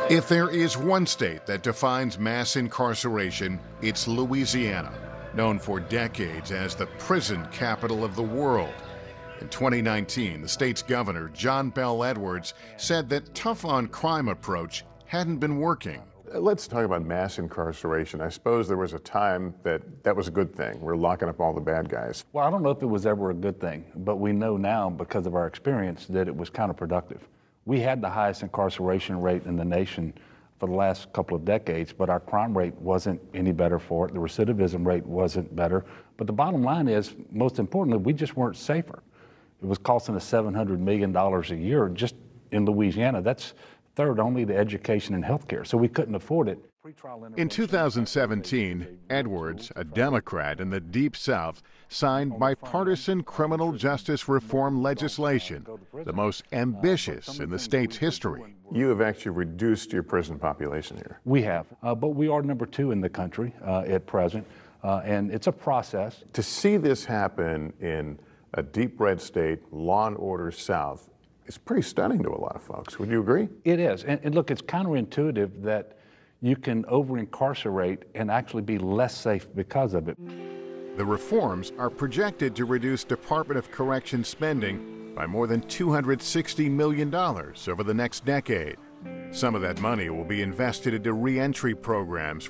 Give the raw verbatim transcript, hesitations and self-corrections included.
If there is one state that defines mass incarceration, it's Louisiana, known for decades as the prison capital of the world. In twenty nineteen, the state's governor, John Bel Edwards, said that tough-on-crime approach hadn't been working. Let's talk about mass incarceration. I suppose there was a time that that was a good thing. We're locking up all the bad guys. Well, I don't know if it was ever a good thing, but we know now because of our experience that it was counterproductive. We had the highest incarceration rate in the nation for the last couple of decades, but our crime rate wasn't any better for it. The recidivism rate wasn't better. But the bottom line is, most importantly, we just weren't safer. It was costing us seven hundred million dollars a year just in Louisiana. That's third only to education and health care, so we couldn't afford it. In two thousand seventeen, Edwards, a Democrat in the Deep South, signed bipartisan criminal justice reform legislation, the most ambitious in the state's history. You have actually reduced your prison population here. We have, uh, but we are number two in the country uh, at present, uh, and it's a process. To see this happen in a deep red state, law and order South, it's pretty stunning to a lot of folks. Would you agree? It is. And, and look, it's counterintuitive that you can over-incarcerate and actually be less safe because of it. The reforms are projected to reduce Department of Corrections spending by more than two hundred sixty million dollars over the next decade. Some of that money will be invested into re-entry programs for